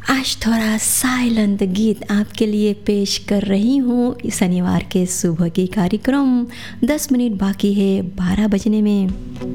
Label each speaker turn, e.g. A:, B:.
A: आज थोड़ा साइलेंट गीत आपके लिए पेश कर रही हूँ शनिवार के सुबह की कार्यक्रम। 10 मिनट बाकी है 12 बजने में।